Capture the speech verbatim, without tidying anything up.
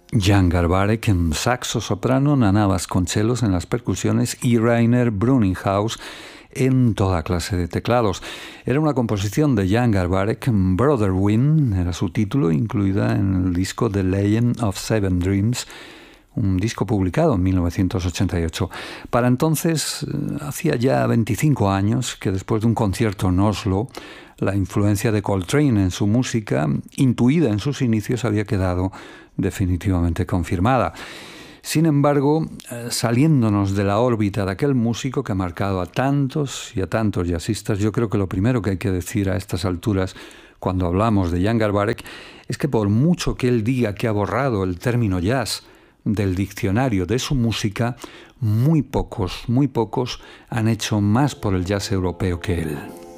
Jan Garbarek en saxo soprano, Nana Vasconcelos en las percusiones y Rainer Bruninghaus en toda clase de teclados. Era una composición de Jan Garbarek, Brother Wind era su título, incluida en el disco The Legend of Seven Dreams, un disco publicado en mil novecientos ochenta y ocho. Para entonces, hacía ya veinticinco años que después de un concierto en Oslo, la influencia de Coltrane en su música, intuida en sus inicios, había quedado definitivamente confirmada. Sin embargo, saliéndonos de la órbita de aquel músico que ha marcado a tantos y a tantos jazzistas, yo creo que lo primero que hay que decir a estas alturas cuando hablamos de Jan Garbarek es que por mucho que él diga que ha borrado el término jazz del diccionario de su música, muy pocos, muy pocos han hecho más por el jazz europeo que él.